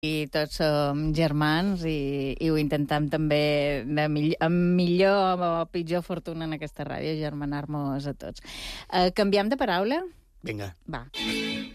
I tots som germans i ho intentem també amb millor o pitjor fortuna en aquesta ràdio, germanar-nos a tots. Canviem de paraula? Vinga. Va.